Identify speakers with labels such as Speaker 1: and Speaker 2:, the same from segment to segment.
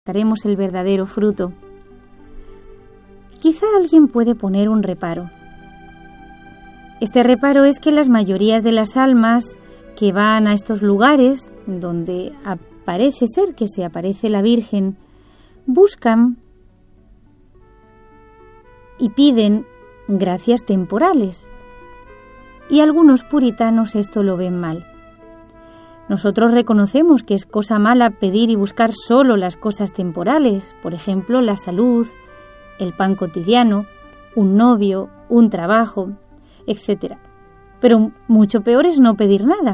Speaker 1: sacaremos el verdadero fruto. Quizá alguien puede poner un reparo. Este reparo es que las mayorías de las almas que van a estos lugares donde parece ser que se aparece la Virgen, buscan y piden gracias temporales. Y algunos puritanos esto lo ven mal. Nosotros reconocemos que es cosa mala pedir y buscar solo las cosas temporales, por ejemplo, la salud, el pan cotidiano, un novio, un trabajo, etc. Pero mucho peor es no pedir nada.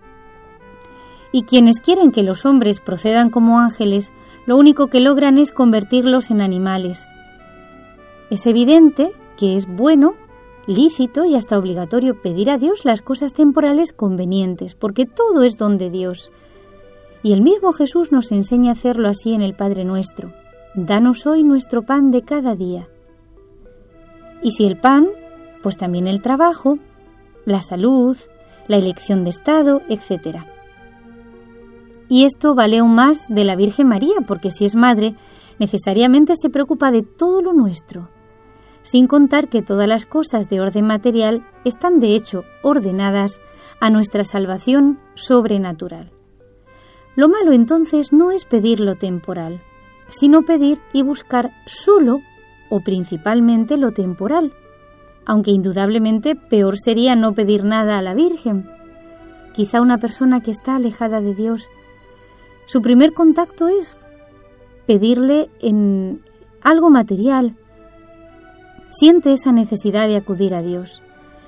Speaker 1: Y quienes quieren que los hombres procedan como ángeles, lo único que logran es convertirlos en animales. Es evidente que es bueno, lícito y hasta obligatorio pedir a Dios las cosas temporales convenientes, porque todo es don de Dios. Y el mismo Jesús nos enseña a hacerlo así en el Padre Nuestro. Danos hoy nuestro pan de cada día. Y si el pan, pues también el trabajo, la salud, la elección de estado, etc. Y esto vale aún más de la Virgen María, porque si es madre, necesariamente se preocupa de todo lo nuestro, sin contar que todas las cosas de orden material están de hecho ordenadas a nuestra salvación sobrenatural. Lo malo entonces no es pedir lo temporal, sino pedir y buscar solo o principalmente lo temporal, aunque indudablemente peor sería no pedir nada a la Virgen. Quizá una persona que está alejada de Dios, su primer contacto es pedirle en algo material. Siente esa necesidad de acudir a Dios.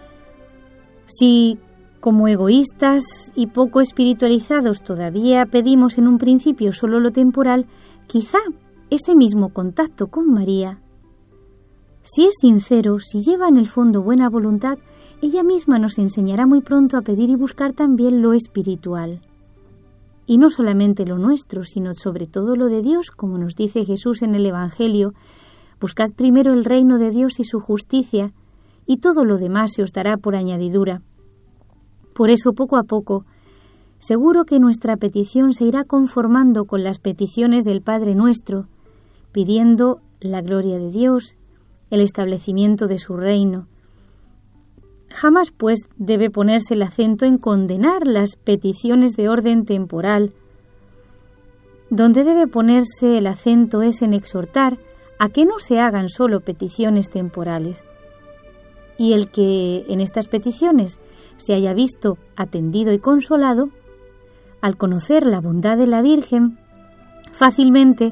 Speaker 1: Si, como egoístas y poco espiritualizados, todavía pedimos en un principio solo lo temporal, quizá ese mismo contacto con María, si es sincero, si lleva en el fondo buena voluntad, ella misma nos enseñará muy pronto a pedir y buscar también lo espiritual. Y no solamente lo nuestro, sino sobre todo lo de Dios, como nos dice Jesús en el Evangelio: buscad primero el reino de Dios y su justicia, y todo lo demás se os dará por añadidura. Por eso, poco a poco, seguro que nuestra petición se irá conformando con las peticiones del Padre Nuestro, pidiendo la gloria de Dios, el establecimiento de su reino. Jamás, pues, debe ponerse el acento en condenar las peticiones de orden temporal. Donde debe ponerse el acento es en exhortar a que no se hagan solo peticiones temporales. Y el que en estas peticiones se haya visto atendido y consolado, al conocer la bondad de la Virgen, fácilmente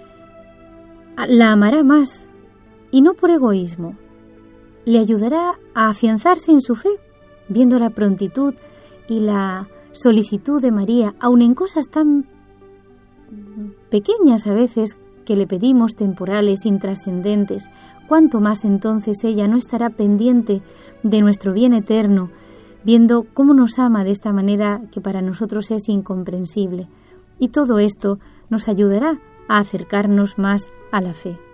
Speaker 1: la amará más, y no por egoísmo. Le ayudará a afianzarse en su fe, viendo la prontitud y la solicitud de María, aun en cosas tan pequeñas a veces que le pedimos, temporales, intrascendentes. Cuánto más entonces ella no estará pendiente de nuestro bien eterno, viendo cómo nos ama de esta manera que para nosotros es incomprensible. Y todo esto nos ayudará a acercarnos más a la fe.